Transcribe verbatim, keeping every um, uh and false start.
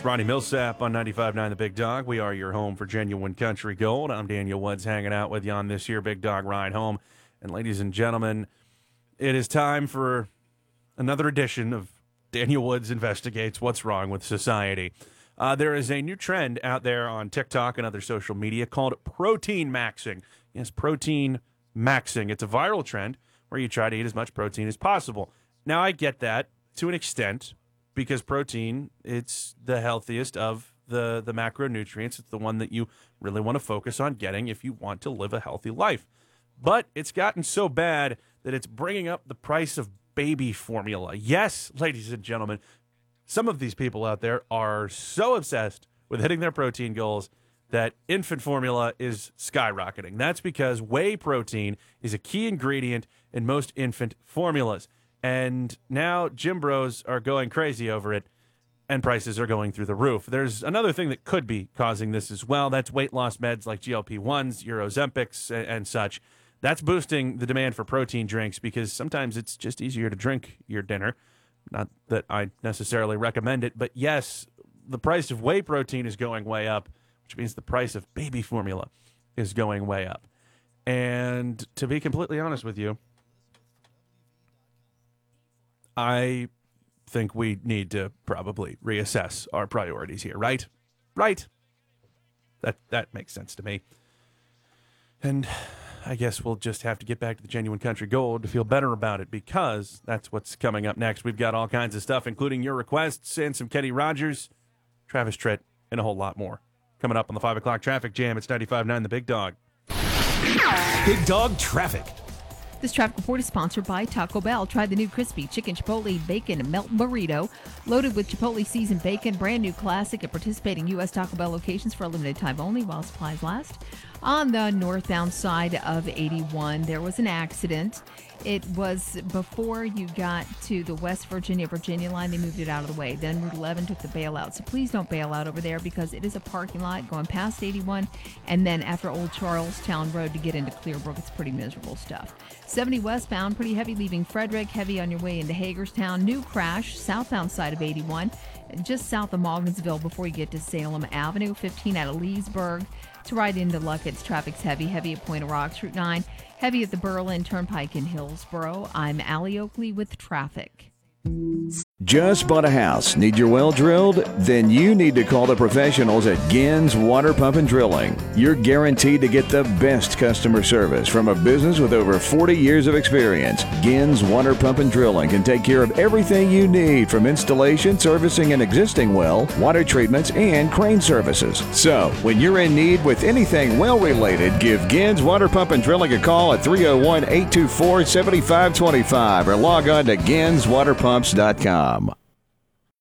It's Ronnie Millsap on ninety-five point nine The Big Dog. We are your home for genuine country gold. I'm Daniel Woods hanging out with you on this here Big Dog Ride Home. And ladies and gentlemen, it is time for another edition of Daniel Woods Investigates What's Wrong with Society. Uh, there is a new trend out there on TikTok and other social media called protein maxing. Yes, protein maxing. It's a viral trend where you try to eat as much protein as possible. Now, I get that to an extent, because protein, it's the healthiest of the, the macronutrients. It's the one that you really want to focus on getting if you want to live a healthy life. But it's gotten so bad that it's bringing up the price of baby formula. Yes, ladies and gentlemen, some of these people out there are so obsessed with hitting their protein goals that infant formula is skyrocketing. That's because whey protein is a key ingredient in most infant formulas. And now gym bros are going crazy over it, and prices are going through the roof. There's another thing that could be causing this as well. That's weight loss meds like G L P ones, Ozempics, and, and such. That's boosting the demand for protein drinks because sometimes it's just easier to drink your dinner. Not that I necessarily recommend it, but yes, the price of whey protein is going way up, which means the price of baby formula is going way up. And to be completely honest with you, I think we need to probably reassess our priorities here, right? Right. That that makes sense to me. And I guess we'll just have to get back to the genuine country gold to feel better about it, because that's what's coming up next. We've got all kinds of stuff, including your requests and some Kenny Rogers, Travis Tritt, and a whole lot more. Coming up on the five o'clock Traffic Jam, it's ninety-five point nine The Big Dog. Big Dog Traffic. This traffic report is sponsored by Taco Bell. Try the new crispy chicken chipotle bacon melt burrito, loaded with Chipotle seasoned bacon, brand new classic at participating U S Taco Bell locations for a limited time only while supplies last. On the northbound side of eighty-one, there was an accident. It was before you got to the West Virginia, Virginia line. They moved it out of the way. Then Route eleven took the bailout. So please don't bail out over there, because it is a parking lot going past eighty-one. And then after Old Charlestown Road to get into Clearbrook, it's pretty miserable stuff. seventy westbound, pretty heavy leaving Frederick. Heavy on your way into Hagerstown. New crash, southbound side of eighty-one, just south of Morgansville before you get to Salem Avenue. fifteen out of Leesburg to right into Luckett's. Traffic's heavy. Heavy at Point of Rocks. Route nine. Heavy at the Berlin Turnpike in Hillsboro. I'm Allie Oakley with traffic. Just bought a house? Need your well drilled? Then you need to call the professionals at Gins Water Pump and Drilling. You're guaranteed to get the best customer service from a business with over forty years of experience. Gins Water Pump and Drilling can take care of everything you need, from installation, servicing an existing well, water treatments, and crane services. So, when you're in need with anything well related, give Gins Water Pump and Drilling a call at three oh one, eight two four, seven five two five or log on to gins water pumps dot com.